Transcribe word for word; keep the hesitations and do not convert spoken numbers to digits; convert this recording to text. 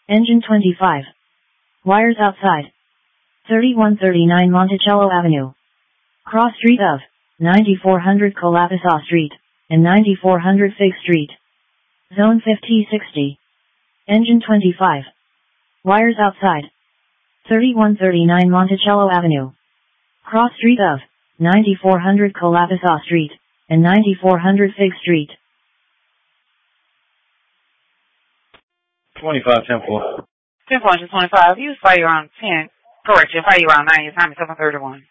Engine twenty-five. Wires outside. thirty-one thirty-nine Monticello Avenue. Cross street of ninety-four hundred Colapasaw Street and ninety-four hundred Fig Street. Zone fifty sixty. Engine twenty-five. Wires outside. thirty-one thirty-nine Monticello Avenue. Cross street of ninety-four hundred Colapasaw Street and ninety-four hundred Fig Street. twenty-five ten four. ten four, twenty-five. You fire on ten. Correct, you fire on nine. Your time is seven thirty-one.